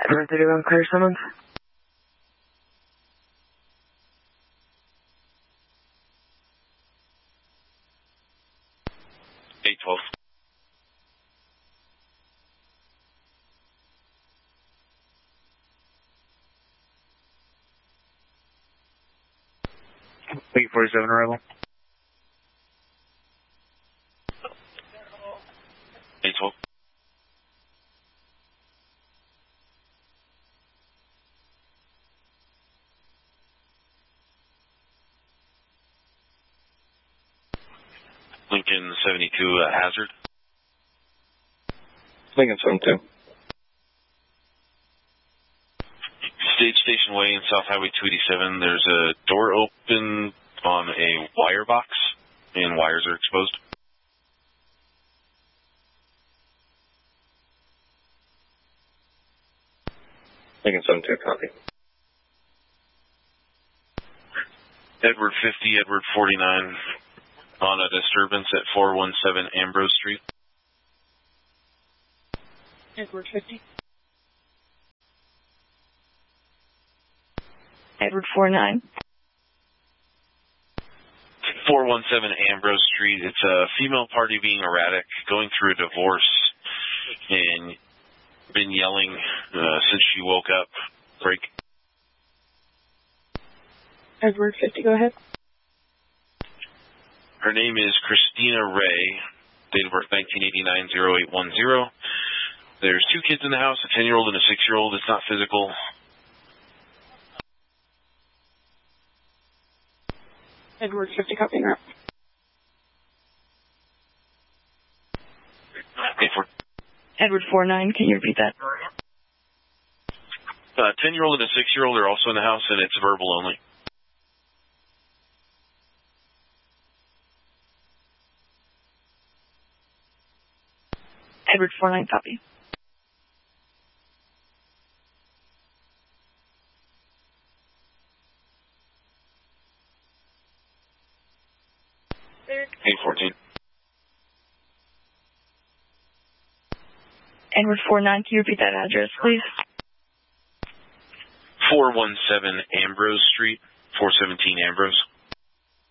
Edward 31, clear summons. 812. Wait, 47 arrival. 812. Lincoln 72 Hazard. Lincoln 72. Station Way in South Highway 287. There's a door open on a wire box, and wires are exposed. Lincoln 72, copy. Edward 50, Edward 49 on a disturbance at 417 Ambrose Street. Edward 50. Edward 49. 417 Ambrose Street. It's a female party being erratic, going through a divorce, and been yelling since she woke up. Break. Edward 50, go ahead. Her name is Christina Ray, date of birth 1989-0810. There's 2 kids in the house, a 10-year-old and a 6-year-old. It's not physical. Edward 50, copy now. Edward 49, can you repeat that? 10-year-old and a 6-year-old are also in the house, and it's verbal only. Edward 49, copy. A14. Edward 49, can you repeat that address, please? 417 Ambrose Street, 417 Ambrose.